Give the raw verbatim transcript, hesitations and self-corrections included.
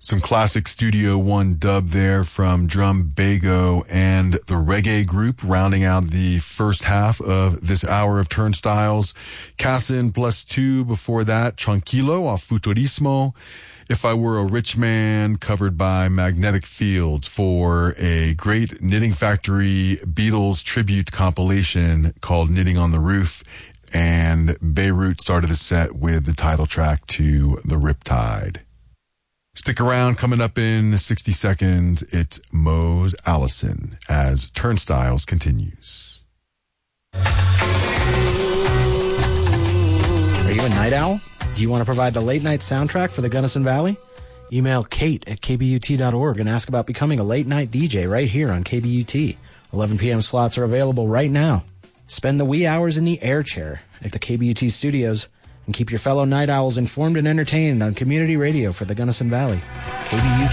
Some classic Studio One dub there from Drum Bago and the Reggae Group, rounding out the first half of this hour of Turnstiles. Cassin Plus Two before that, Tranquilo off Futurismo. If I Were a Rich Man, covered by Magnetic Fields for a great Knitting Factory Beatles tribute compilation called Knitting on the Roof. And Beirut started the set with the title track to The Riptide. Stick around, coming up in sixty seconds, it's Mose Allison as Turnstiles continues. Are you a night owl? Do you want to provide the late night soundtrack for the Gunnison Valley? Email Kate at k b u t dot org and ask about becoming a late night D J right here on K B U T. eleven p.m. slots are available right now. Spend the wee hours in the air chair at the K B U T studios and keep your fellow night owls informed and entertained on community radio for the Gunnison Valley. K B U T.